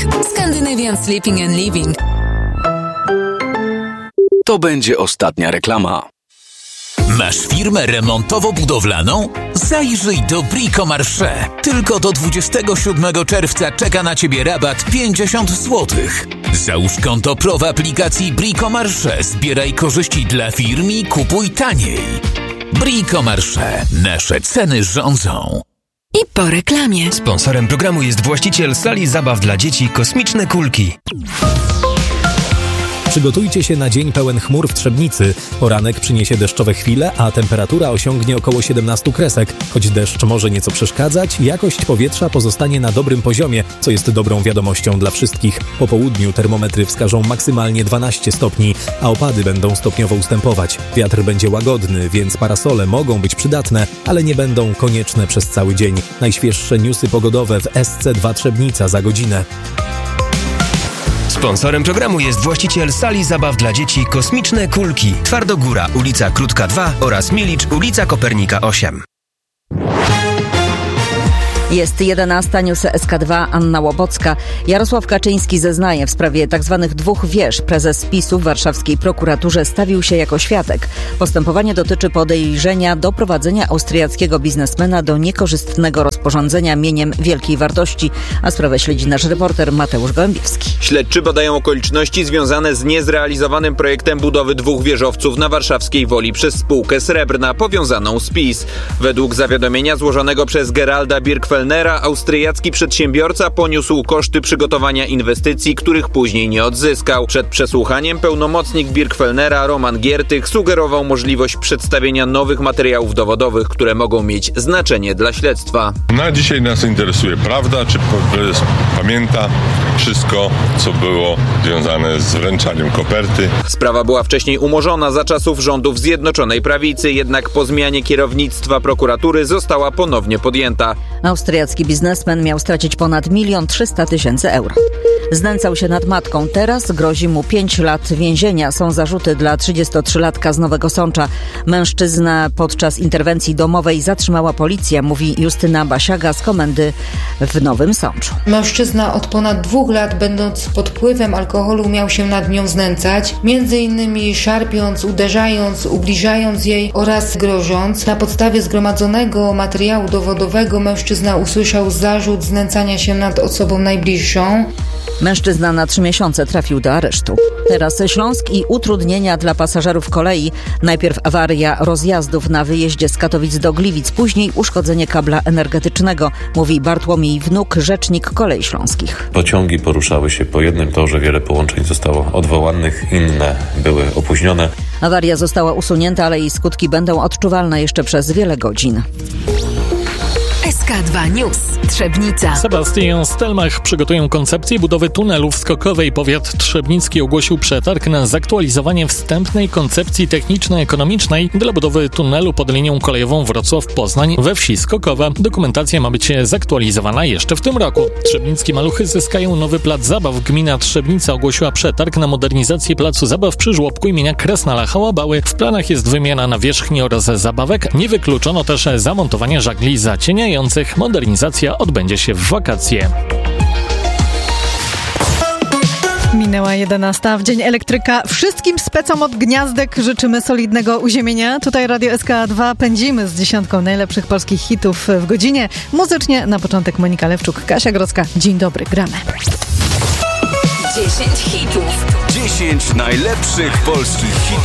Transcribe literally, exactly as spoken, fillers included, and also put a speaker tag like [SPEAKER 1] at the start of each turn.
[SPEAKER 1] Sleeping. Scandinavian Sleeping and Living.
[SPEAKER 2] To będzie ostatnia reklama.
[SPEAKER 3] Masz firmę remontowo-budowlaną? Zajrzyj do Brico Marché. Tylko do dwudziestego siódmego czerwca czeka na Ciebie rabat pięćdziesiąt złotych. Załóż konto pro w aplikacji Brico Marché. Zbieraj korzyści dla firm i kupuj taniej. Brico Marché. Nasze ceny rządzą.
[SPEAKER 1] I po reklamie.
[SPEAKER 4] Sponsorem programu jest właściciel sali zabaw dla dzieci Kosmiczne Kulki.
[SPEAKER 5] Przygotujcie się na dzień pełen chmur w Trzebnicy. Poranek przyniesie deszczowe chwile, a temperatura osiągnie około siedemnaście kresek. Choć deszcz może nieco przeszkadzać, jakość powietrza pozostanie na dobrym poziomie, co jest dobrą wiadomością dla wszystkich. Po południu termometry wskażą maksymalnie dwanaście stopni, a opady będą stopniowo ustępować. Wiatr będzie łagodny, więc parasole mogą być przydatne, ale nie będą konieczne przez cały dzień. Najświeższe newsy pogodowe w S C dwa Trzebnica za godzinę.
[SPEAKER 4] Sponsorem programu jest właściciel sali zabaw dla dzieci Kosmiczne Kulki. Twardogóra, ulica Krótka dwa oraz Mielicz, ulica Kopernika osiem.
[SPEAKER 6] Jest jedenasta, newsy S K dwa, Anna Łobocka. Jarosław Kaczyński zeznaje w sprawie tzw. dwóch wież. Prezes PiSu w warszawskiej prokuraturze stawił się jako świadek. Postępowanie dotyczy podejrzenia doprowadzenia austriackiego biznesmena do niekorzystnego rozporządzenia mieniem wielkiej wartości. A sprawę śledzi nasz reporter Mateusz Gołębiewski.
[SPEAKER 7] Śledczy badają okoliczności związane z niezrealizowanym projektem budowy dwóch wieżowców na warszawskiej Woli przez spółkę Srebrna powiązaną z PiS. Według zawiadomienia złożonego przez Geralda Birkwellnera austriacki przedsiębiorca poniósł koszty przygotowania inwestycji, których później nie odzyskał. Przed przesłuchaniem pełnomocnik Birkwellnera Roman Giertych sugerował możliwość przedstawienia nowych materiałów dowodowych, które mogą mieć znaczenie dla śledztwa.
[SPEAKER 8] Na dzisiaj nas interesuje prawda, czy prezes pamięta wszystko, co było związane z wręczaniem koperty.
[SPEAKER 7] Sprawa była wcześniej umorzona za czasów rządów Zjednoczonej Prawicy, jednak po zmianie kierownictwa prokuratury została ponownie podjęta.
[SPEAKER 6] Austriacki biznesmen miał stracić ponad milion trzysta tysięcy euro. Znęcał się nad matką. Teraz grozi mu pięć lat więzienia. Są zarzuty dla trzydziestotrzylatka z Nowego Sącza. Mężczyznę podczas interwencji domowej zatrzymała policja, mówi Justyna Basiaga z komendy w Nowym Sączu.
[SPEAKER 9] Mężczyzna od ponad dwóch lat, będąc pod wpływem alkoholu, miał się nad nią znęcać. Między innymi szarpiąc, uderzając, ubliżając jej oraz grożąc. Na podstawie zgromadzonego materiału dowodowego mężczyzna usłyszał zarzut znęcania się nad osobą najbliższą.
[SPEAKER 6] Mężczyzna na trzy miesiące trafił do aresztu. Teraz Śląsk i utrudnienia dla pasażerów kolei. Najpierw awaria rozjazdów na wyjeździe z Katowic do Gliwic, później uszkodzenie kabla energetycznego, mówi Bartłomiej Wnuk, rzecznik Kolei Śląskich.
[SPEAKER 10] Pociągi poruszały się po jednym torze, wiele połączeń zostało odwołanych, inne były opóźnione.
[SPEAKER 6] Awaria została usunięta, ale jej skutki będą odczuwalne jeszcze przez wiele godzin.
[SPEAKER 1] S K dwa News. Trzebnica.
[SPEAKER 11] Sebastian Stelmach przygotują koncepcję budowy tunelu w Skokowej. Powiat trzebnicki ogłosił przetarg na zaktualizowanie wstępnej koncepcji techniczno-ekonomicznej dla budowy tunelu pod linią kolejową Wrocław-Poznań we wsi Skokowa. Dokumentacja ma być zaktualizowana jeszcze w tym roku. Trzebnickie maluchy zyskają nowy plac zabaw. Gmina Trzebnica ogłosiła przetarg na modernizację placu zabaw przy żłobku imienia Kresnala Hałabały. W planach jest wymiana nawierzchni oraz zabawek. Nie wykluczono też zamontowania żagli zacieniających. Modernizacja odbędzie się w wakacje.
[SPEAKER 12] Minęła jedenasta. W Dzień Elektryka wszystkim specom od gniazdek życzymy solidnego uziemienia. Tutaj Radio S K dwa pędzimy z dziesiątką najlepszych polskich hitów w godzinie. Muzycznie na początek Monika Lewczuk, Kasia Grodzka. Dzień dobry, gramy.
[SPEAKER 1] dziesięć hitów.
[SPEAKER 2] dziesięć najlepszych polskich hitów.